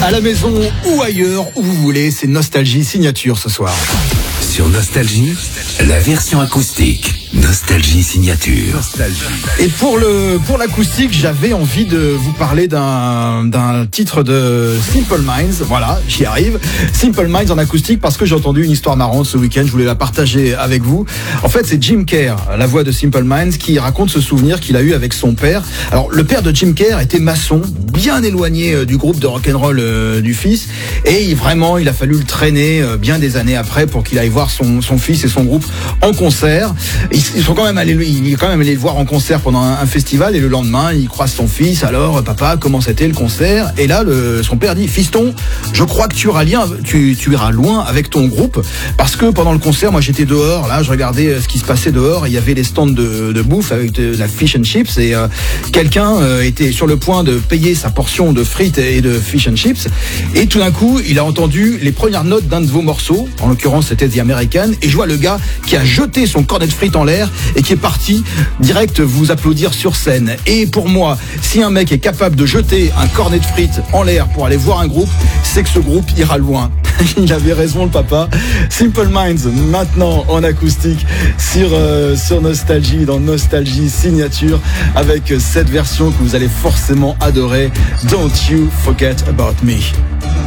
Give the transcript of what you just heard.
À la maison ou ailleurs, où vous voulez, c'est Nostalgie Signature ce soir. Sur Nostalgie, la version acoustique. Nostalgie Signature. Nostalgie. Et pour l'acoustique, j'avais envie de vous parler d'un titre de Simple Minds. Voilà, j'y arrive. Simple Minds en acoustique parce que j'ai entendu une histoire marrante ce week-end. Je voulais la partager avec vous. En fait, c'est Jim Kerr, la voix de Simple Minds, qui raconte ce souvenir qu'il a eu avec son père. Alors, le père de Jim Kerr était maçon, bien éloigné du groupe de rock'n'roll du fils. Et vraiment, il a fallu le traîner bien des années après pour qu'il aille voir son fils et son groupe en concert. Il est quand même allé le voir en concert pendant un festival, et le lendemain il croise son fils. Alors papa, comment c'était le concert? Et là son père dit: fiston, je crois que tu iras loin avec ton groupe, parce que pendant le concert, moi j'étais dehors, là je regardais ce qui se passait dehors, et il y avait les stands de bouffe avec de la fish and chips, et quelqu'un était sur le point de payer sa portion de frites et de fish and chips, et tout d'un coup il a entendu les premières notes d'un de vos morceaux, en l'occurrence c'était The American, et je vois le gars qui a jeté son cornet de frites en l'air et qui est parti direct vous applaudir sur scène. Et pour moi, si un mec est capable de jeter un cornet de frites en l'air pour aller voir un groupe, c'est que ce groupe ira loin. Il avait raison, le papa. Simple Minds, maintenant en acoustique sur Nostalgie, dans Nostalgie Signature, avec cette version que vous allez forcément adorer, Don't You Forget About Me.